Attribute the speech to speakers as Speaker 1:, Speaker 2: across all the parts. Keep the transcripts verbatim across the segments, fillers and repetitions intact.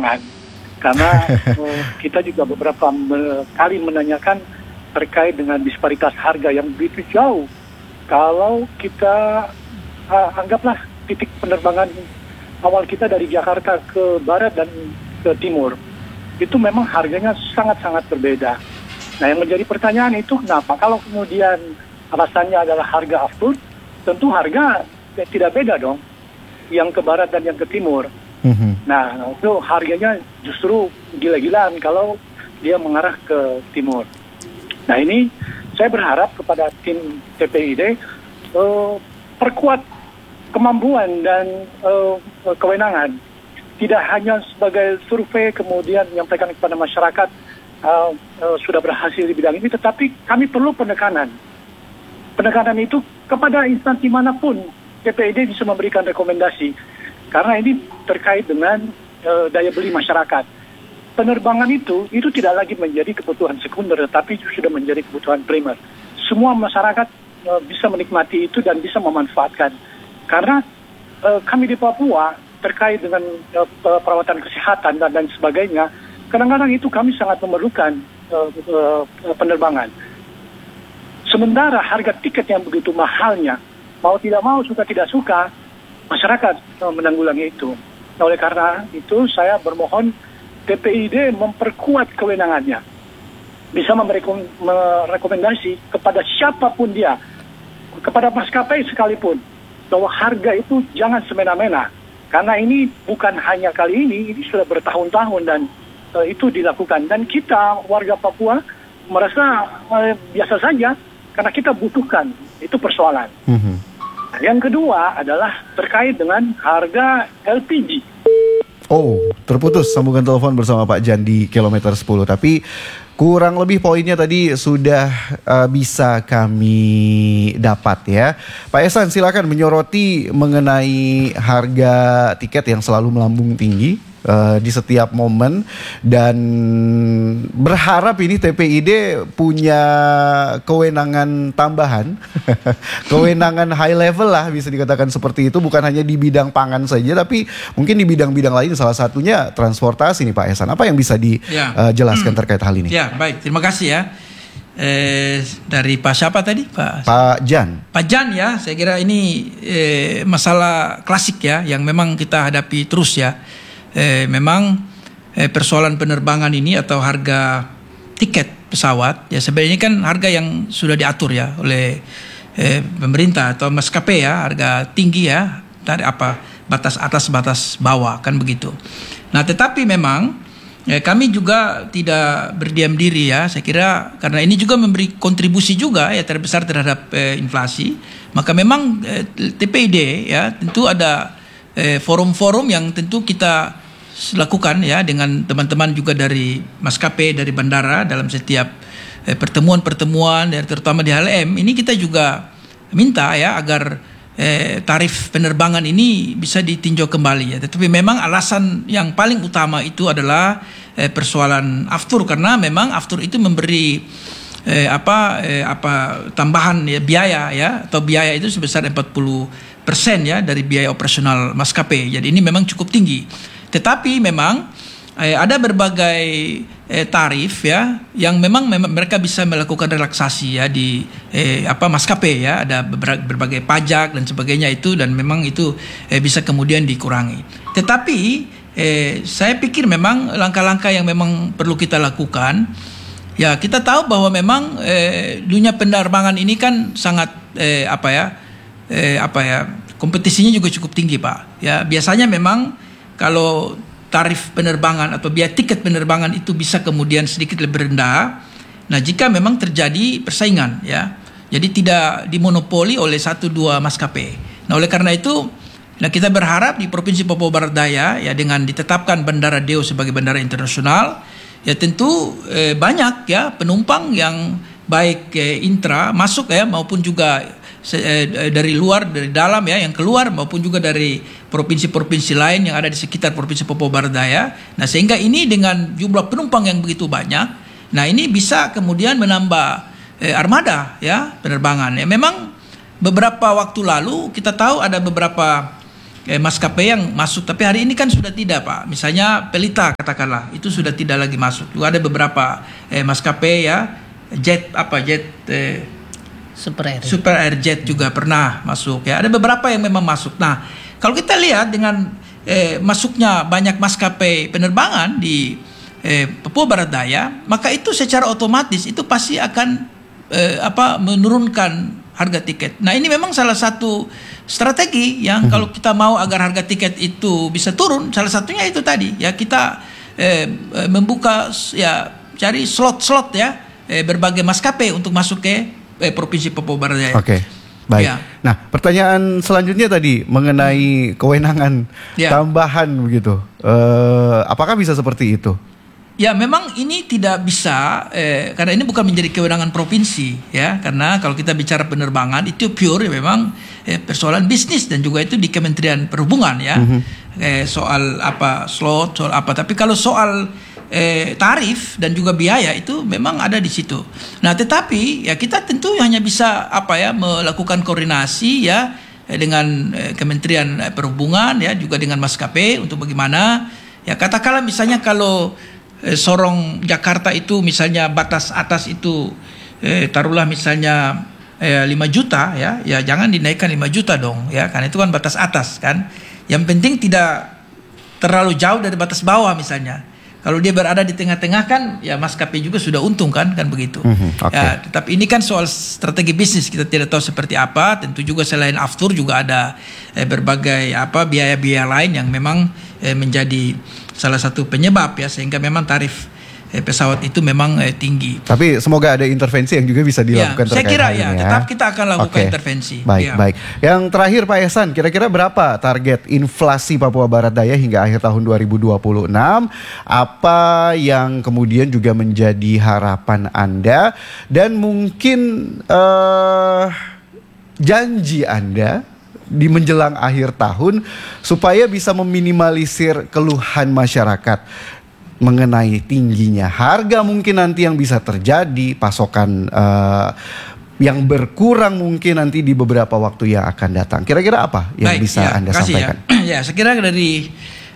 Speaker 1: penerbangan. Karena uh, kita juga beberapa me- kali menanyakan terkait dengan disparitas harga yang begitu jauh. Kalau kita uh, anggaplah titik penerbangan awal kita dari Jakarta ke barat dan ke timur, itu memang harganya sangat-sangat berbeda. Nah, yang menjadi pertanyaan itu kenapa? Kalau kemudian alasannya adalah harga aftur, tentu harga ya, tidak beda dong, yang ke barat dan yang ke timur. Mm-hmm. Nah, itu harganya justru gila-gilaan kalau dia mengarah ke timur. Nah, ini saya berharap kepada tim T P I D uh, perkuat kemampuan dan uh, kewenangan. Tidak hanya sebagai survei kemudian menyampaikan kepada masyarakat uh, uh, sudah berhasil di bidang ini, tetapi kami perlu penekanan. Penekanan itu kepada instansi manapun T P I D bisa memberikan rekomendasi. Karena ini terkait dengan uh, daya beli masyarakat. Penerbangan itu, itu tidak lagi menjadi kebutuhan sekunder, tetapi sudah menjadi kebutuhan primer. Semua masyarakat uh, bisa menikmati itu dan bisa memanfaatkan. Karena uh, kami di Papua, terkait dengan uh, perawatan kesehatan dan lain sebagainya, kadang-kadang itu kami sangat memerlukan uh, uh, penerbangan. Sementara harga tiket yang begitu mahalnya, mau tidak mau, suka tidak suka, masyarakat uh, menanggulangi itu. Nah, oleh karena itu saya bermohon T P I D memperkuat kewenangannya, bisa merekom- merekomendasi kepada siapapun dia, kepada maskapai sekalipun, bahwa harga itu jangan semena-mena. Karena ini bukan hanya kali ini, ini sudah bertahun-tahun dan uh, itu dilakukan. Dan kita warga Papua merasa uh, biasa saja karena kita butuhkan, itu persoalan. Mm-hmm. Yang kedua adalah terkait dengan harga L P G.
Speaker 2: Oh, terputus sambungan telepon bersama Pak Jan di kilometer sepuluh. Tapi kurang lebih poinnya tadi sudah uh, bisa kami dapat ya. Pak Ehsan, silakan menyoroti mengenai harga tiket yang selalu melambung tinggi uh, di setiap momen, dan berharap ini T P I D punya kewenangan tambahan, kewenangan high level lah bisa dikatakan seperti itu, bukan hanya di bidang pangan saja, tapi mungkin di bidang-bidang lain, salah satunya transportasi nih Pak Ehsan. Apa yang bisa dijelaskan ya. uh, terkait hal ini?
Speaker 3: Ya, baik, terima kasih ya. Eh, dari Pak siapa tadi? Pak
Speaker 2: Pak Jan.
Speaker 3: Pak Jan ya, saya kira ini eh, masalah klasik ya, yang memang kita hadapi terus ya. Eh, memang eh, persoalan penerbangan ini atau harga tiket pesawat ya, sebenarnya kan harga yang sudah diatur ya oleh eh, pemerintah atau maskapai ya, harga tinggi ya, dari apa batas atas batas bawah kan begitu. Nah, tetapi memang eh, kami juga tidak berdiam diri ya, saya kira karena ini juga memberi kontribusi juga ya terbesar terhadap eh, inflasi, maka memang eh, T P I D ya tentu ada eh, forum-forum yang tentu kita lakukan ya dengan teman-teman juga dari maskapai, dari bandara dalam setiap eh, pertemuan-pertemuan ya, terutama di H L M ini kita juga minta ya agar eh, tarif penerbangan ini bisa ditinjau kembali ya. Tetapi memang alasan yang paling utama itu adalah eh, persoalan aftur, karena memang aftur itu memberi eh, apa eh, apa tambahan ya, biaya ya, atau biaya itu sebesar empat puluh persen ya dari biaya operasional maskapai. Jadi ini memang cukup tinggi. Tetapi memang eh, ada berbagai eh, tarif ya yang memang, memang mereka bisa melakukan relaksasi ya di eh, apa maskapai ya, ada berbagai pajak dan sebagainya itu, dan memang itu eh, bisa kemudian dikurangi. Tetapi eh, saya pikir memang langkah-langkah yang memang perlu kita lakukan ya, kita tahu bahwa memang eh, dunia penerbangan ini kan sangat eh, apa ya eh, apa ya kompetisinya juga cukup tinggi Pak ya. Biasanya memang kalau tarif penerbangan atau biaya tiket penerbangan itu bisa kemudian sedikit lebih rendah, nah jika memang terjadi persaingan ya, jadi tidak dimonopoli oleh satu dua maskapai. Nah oleh karena itu, nah kita berharap di Provinsi Papua Barat Daya ya, dengan ditetapkan Bandara Deo sebagai bandara internasional, ya tentu eh, banyak ya penumpang yang baik eh, intra masuk ya, maupun juga eh, dari luar, dari dalam ya yang keluar, maupun juga dari provinsi-provinsi lain yang ada di sekitar Provinsi Papua Barat Daya. Nah sehingga ini dengan jumlah penumpang yang begitu banyak, nah ini bisa kemudian menambah eh, armada ya penerbangan. Ya memang beberapa waktu lalu kita tahu ada beberapa eh, maskapai yang masuk, tapi hari ini kan sudah tidak, Pak. Misalnya Pelita katakanlah, itu sudah tidak lagi masuk. Juga ada beberapa eh, maskapai ya, jet apa jet eh,
Speaker 4: Super Air.
Speaker 3: Super Air Jet juga pernah masuk ya. Ada beberapa yang memang masuk. Nah, kalau kita lihat dengan eh, masuknya banyak maskapai penerbangan di eh, Papua Barat Daya, maka itu secara otomatis itu pasti akan eh, apa menurunkan harga tiket. Nah, ini memang salah satu strategi yang kalau kita mau agar harga tiket itu bisa turun, salah satunya itu tadi ya, kita eh, membuka ya, cari slot-slot ya eh, berbagai maskapai untuk masuk ke eh, provinsi Papua Barat Daya.
Speaker 2: Oke. Baik.
Speaker 3: Ya.
Speaker 2: Nah, pertanyaan selanjutnya tadi mengenai kewenangan
Speaker 3: ya.
Speaker 2: tambahan begitu. Eh, apakah bisa seperti itu?
Speaker 3: Ya, memang ini tidak bisa eh, karena ini bukan menjadi kewenangan provinsi ya, karena kalau kita bicara penerbangan itu pure ya, memang eh, persoalan bisnis dan juga itu di Kementerian Perhubungan ya. Mm-hmm. eh, soal apa slot, soal apa. Tapi kalau soal eh, tarif dan juga biaya itu memang ada di situ. Nah, tetapi ya kita tentu hanya bisa apa ya melakukan koordinasi ya eh, dengan eh, Kementerian Perhubungan ya, juga dengan maskapai untuk bagaimana ya, katakanlah misalnya kalau Eh, Sorong Jakarta itu misalnya batas atas itu eh, taruhlah misalnya eh, lima juta ya, ya jangan dinaikkan lima juta dong ya, karena itu kan batas atas kan. Yang penting tidak terlalu jauh dari batas bawah misalnya. Kalau dia berada di tengah-tengah kan ya maskapai juga sudah untung kan, kan begitu. Mm-hmm, okay. Ya, tetapi ini kan soal strategi bisnis, kita tidak tahu seperti apa. Tentu juga selain aftur juga ada eh, berbagai apa biaya-biaya lain yang memang eh, menjadi salah satu penyebab ya, sehingga memang tarif eh, pesawat itu memang eh, tinggi.
Speaker 2: Tapi semoga ada intervensi yang juga bisa dilakukan
Speaker 3: ya, saya kira ya,
Speaker 2: ya,
Speaker 3: tetap kita akan lakukan
Speaker 2: okay.
Speaker 3: intervensi.
Speaker 2: Baik,
Speaker 3: ya.
Speaker 2: baik. Yang terakhir Pak Ehsan, kira-kira berapa target inflasi Papua Barat Daya hingga akhir tahun dua ribu dua puluh enam? Apa yang kemudian juga menjadi harapan Anda dan mungkin uh, janji Anda di menjelang akhir tahun supaya bisa meminimalisir keluhan masyarakat mengenai tingginya harga mungkin nanti yang bisa terjadi, pasokan uh, yang berkurang mungkin nanti di beberapa waktu yang akan datang. Kira-kira apa yang
Speaker 3: Baik,
Speaker 2: bisa
Speaker 3: ya,
Speaker 2: Anda
Speaker 3: kasih
Speaker 2: sampaikan?
Speaker 3: Ya. ya, saya kira dari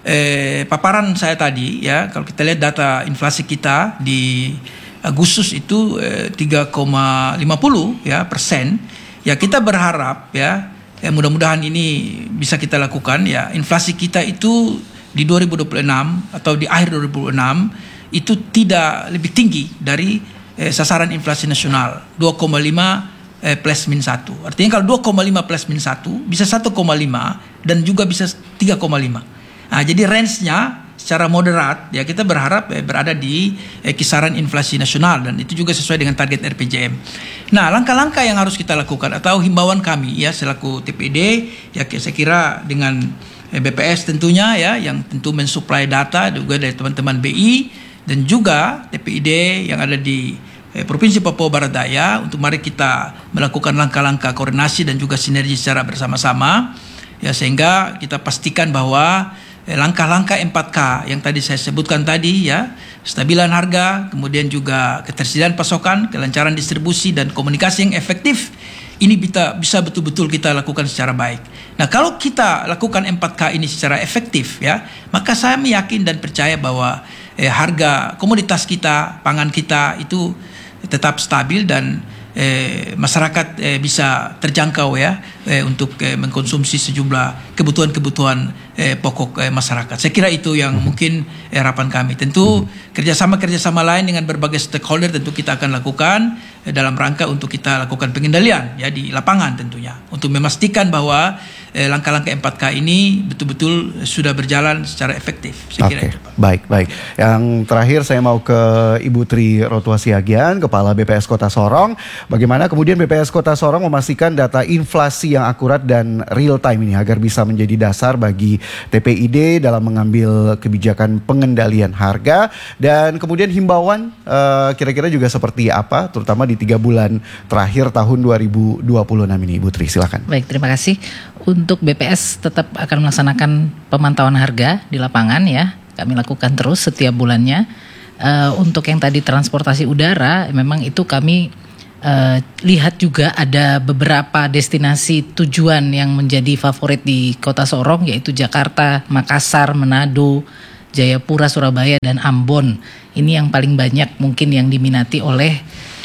Speaker 3: eh, paparan saya tadi ya, kalau kita lihat data inflasi kita di Agustus itu eh, tiga koma lima puluh ya persen. Ya, kita berharap ya Ya, mudah-mudahan ini bisa kita lakukan ya. Inflasi kita itu di dua ribu dua puluh enam atau di akhir dua ribu dua puluh enam itu tidak lebih tinggi dari eh, sasaran inflasi nasional dua koma lima eh, plus min satu. Artinya kalau dua koma lima plus min satu bisa satu koma lima dan juga bisa tiga koma lima. Nah, jadi range-nya secara moderat ya, kita berharap eh, berada di eh, kisaran inflasi nasional, dan itu juga sesuai dengan target R P J M. Nah, langkah-langkah yang harus kita lakukan atau himbauan kami ya selaku T P I D ya, saya kira dengan eh, B P S tentunya ya, yang tentu mensuplai data juga dari teman-teman B I dan juga T P I D yang ada di eh, Provinsi Papua Barat Daya, untuk mari kita melakukan langkah-langkah koordinasi dan juga sinergi secara bersama-sama ya, sehingga kita pastikan bahwa langkah-langkah empat K yang tadi saya sebutkan tadi ya, stabilan harga, kemudian juga ketersediaan pasokan, kelancaran distribusi dan komunikasi yang efektif, ini bisa bisa betul-betul kita lakukan secara baik. Nah, kalau kita lakukan empat K ini secara efektif ya, maka saya meyakin dan percaya bahwa eh, harga komoditas kita, pangan kita itu tetap stabil dan Eh, masyarakat eh, bisa terjangkau ya eh, untuk eh, mengkonsumsi sejumlah kebutuhan-kebutuhan eh, pokok eh, masyarakat. Saya kira itu yang mungkin eh, harapan kami. Tentu kerjasama-kerjasama lain dengan berbagai stakeholder tentu kita akan lakukan eh, dalam rangka untuk kita lakukan pengendalian ya di lapangan tentunya, untuk memastikan bahwa eh, langkah-langkah empat K ini betul-betul sudah berjalan secara efektif. Saya kira
Speaker 2: Oke,
Speaker 3: itu, Pak.
Speaker 2: baik, baik. Yang terakhir saya mau ke Ibu Tri Rotuasiagian, Kepala B P S Kota Sorong. Bagaimana kemudian B P S Kota Sorong memastikan data inflasi yang akurat dan real time ini agar bisa menjadi dasar bagi T P I D dalam mengambil kebijakan pengendalian harga, dan kemudian himbauan uh, kira-kira juga seperti apa, terutama di tiga bulan terakhir tahun dua ribu dua puluh enam ini, Ibu Tri, silakan.
Speaker 4: Baik, terima kasih. Untuk B P S tetap akan melaksanakan pemantauan harga di lapangan ya. Kami lakukan terus setiap bulannya. Uh, untuk yang tadi transportasi udara, memang itu kami Uh, lihat juga ada beberapa destinasi tujuan yang menjadi favorit di Kota Sorong, yaitu Jakarta, Makassar, Manado, Jayapura, Surabaya, dan Ambon. Ini yang paling banyak mungkin yang diminati oleh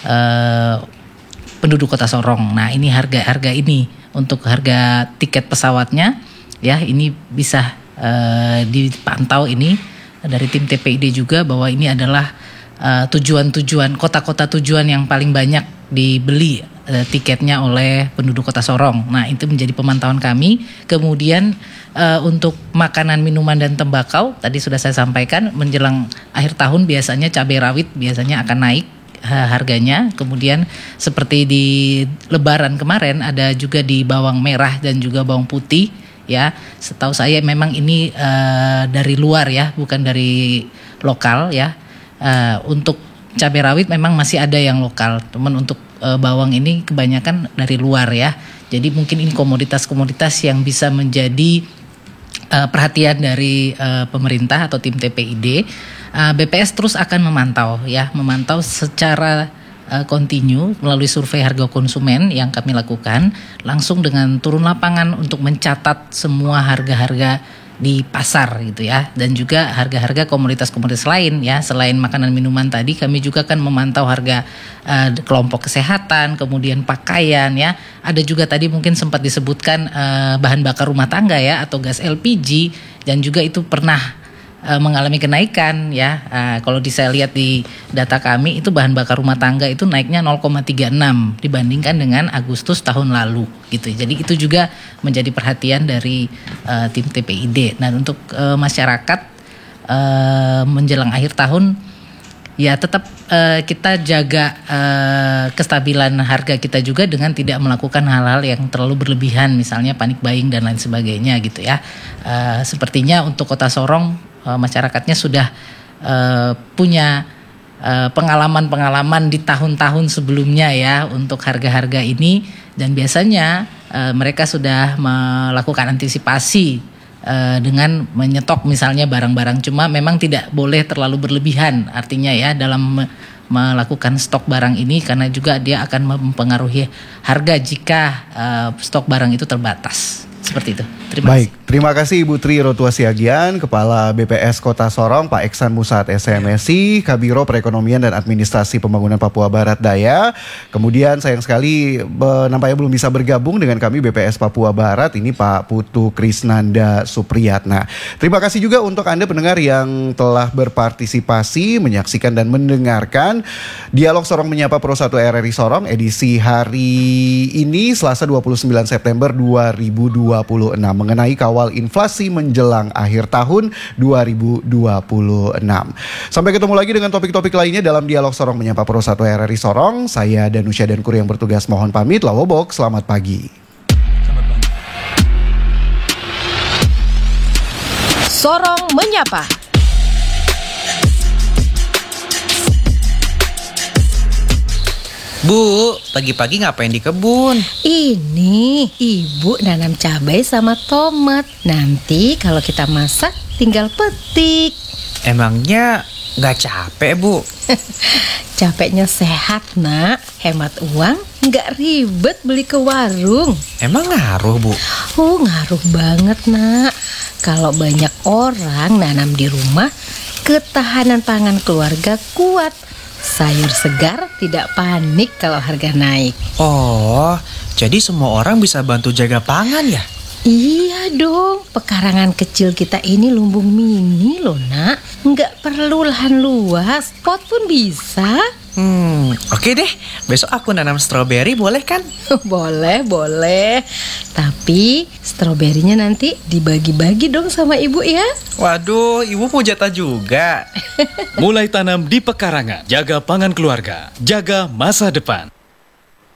Speaker 4: uh, penduduk Kota Sorong. Nah, ini harga-harga ini untuk harga tiket pesawatnya, ya ini bisa uh, dipantau ini dari tim T P I D juga bahwa ini adalah uh, tujuan-tujuan kota-kota tujuan yang paling banyak dibeli uh, tiketnya oleh penduduk Kota Sorong. Nah, itu menjadi pemantauan kami. Kemudian uh, untuk makanan, minuman, dan tembakau tadi sudah saya sampaikan, menjelang akhir tahun biasanya cabai rawit biasanya akan naik uh, harganya. Kemudian seperti di Lebaran kemarin ada juga di bawang merah dan juga bawang putih, ya. Setahu saya memang ini uh, dari luar ya, bukan dari lokal ya. Uh, untuk cabai rawit memang masih ada yang lokal, teman untuk uh, bawang ini kebanyakan dari luar ya. Jadi mungkin ini komoditas-komoditas yang bisa menjadi uh, perhatian dari uh, pemerintah atau tim T P I D. Uh, B P S terus akan memantau ya, memantau secara uh, kontinu melalui survei harga konsumen yang kami lakukan, langsung dengan turun lapangan untuk mencatat semua harga-harga di pasar gitu ya, dan juga harga-harga komoditas-komoditas lain ya. Selain makanan minuman tadi, kami juga kan memantau harga uh, kelompok kesehatan, kemudian pakaian ya. Ada juga tadi mungkin sempat disebutkan uh, bahan bakar rumah tangga ya, atau gas L P G, dan juga itu pernah uh, mengalami kenaikan ya. Uh, kalau di, saya lihat di data kami itu bahan bakar rumah tangga itu naiknya nol koma tiga enam dibandingkan dengan Agustus tahun lalu gitu. Jadi itu juga menjadi perhatian dari uh, tim T P I D. Nah, untuk uh, masyarakat uh, menjelang akhir tahun ya tetap uh, kita jaga uh, kestabilan harga kita juga dengan tidak melakukan hal-hal yang terlalu berlebihan, misalnya panic buying dan lain sebagainya gitu ya. Uh, sepertinya untuk Kota Sorong uh, masyarakatnya sudah uh, punya uh, pengalaman-pengalaman di tahun-tahun sebelumnya ya untuk harga-harga ini, dan biasanya uh, mereka sudah melakukan antisipasi uh, dengan menyetok misalnya barang-barang, cuma memang tidak boleh terlalu berlebihan artinya ya dalam me- melakukan stok barang ini, karena juga dia akan mempengaruhi harga jika uh, stok barang itu terbatas. Seperti itu. Terima
Speaker 2: Baik,
Speaker 4: kasih.
Speaker 2: terima kasih Ibu Tri Rotua Siagian, Kepala B P S Kota Sorong, Pak Eksan Musat S M S I, Kabiro Perekonomian dan Administrasi Pembangunan Papua Barat Daya. Kemudian sayang sekali nampaknya belum bisa bergabung dengan kami B P S Papua Barat, ini Pak Putu Krisnanda Supriyatna. Terima kasih juga untuk Anda pendengar yang telah berpartisipasi, menyaksikan dan mendengarkan Dialog Sorong Menyapa Pro satu R R I Sorong edisi hari ini Selasa dua puluh sembilan September dua ribu dua puluh enam mengenai kawal inflasi menjelang akhir tahun dua ribu dua puluh enam. Sampai ketemu lagi dengan topik-topik lainnya dalam Dialog Sorong Menyapa Pro satu R R I Sorong. Saya Danusya dan kru yang bertugas mohon pamit. Lawobok, selamat pagi.
Speaker 5: Sorong Menyapa.
Speaker 6: Bu, pagi-pagi ngapain di kebun?
Speaker 5: Ini ibu nanam cabai sama tomat. Nanti kalau kita masak tinggal petik.
Speaker 6: Emangnya gak capek, Bu?
Speaker 5: Capeknya sehat, nak. Hemat uang, gak ribet beli ke warung.
Speaker 6: Emang ngaruh, Bu?
Speaker 5: Oh, ngaruh banget, nak. Kalau banyak orang nanam di rumah, ketahanan pangan keluarga kuat. Sayur segar, tidak panik kalau harga naik.
Speaker 6: Oh, jadi semua orang bisa bantu jaga pangan ya?
Speaker 5: Iya dong, pekarangan kecil kita ini lumbung mini loh, nak. Nggak perlu lahan luas, pot pun bisa.
Speaker 6: Hmm, oke deh. Besok aku nanam stroberi, boleh kan?
Speaker 5: Boleh, boleh. Tapi stroberinya nanti dibagi-bagi dong sama ibu ya.
Speaker 6: Waduh, ibu mau jatah juga.
Speaker 7: Mulai tanam di pekarangan, jaga pangan keluarga, jaga masa depan.